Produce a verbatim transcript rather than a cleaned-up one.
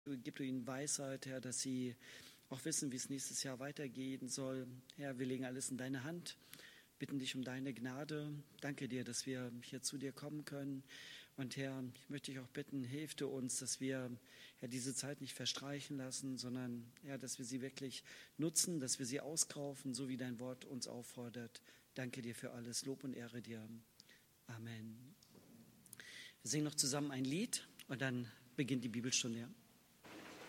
Gib du ihnen Weisheit, Herr, dass sie auch wissen, wie es nächstes Jahr weitergehen soll. Herr, wir legen alles in deine Hand, bitten dich um deine Gnade. Danke dir, dass wir hier zu dir kommen können. Und Herr, ich möchte dich auch bitten, hilf du uns, dass wir, Herr, diese Zeit nicht verstreichen lassen, sondern, Herr, dass wir sie wirklich nutzen, dass wir sie auskaufen, so wie dein Wort uns auffordert. Danke dir für alles. Lob und Ehre dir. Amen. Wir singen noch zusammen ein Lied und dann beginnt die Bibelstunde.